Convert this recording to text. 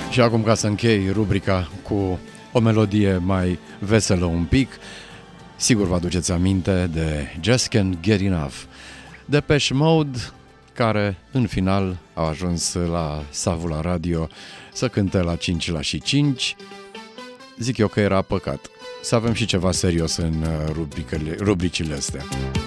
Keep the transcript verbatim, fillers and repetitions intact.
Și acum, ca să închei rubrica cu o melodie mai veselă un pic, sigur vă aduceți aminte de Just Can't Get Enough, Depeche Mode, care în final au ajuns la Savula Radio să cânte la cinci la și cinci. Zic eu că era păcat să avem și ceva serios în rubricile, rubricile astea.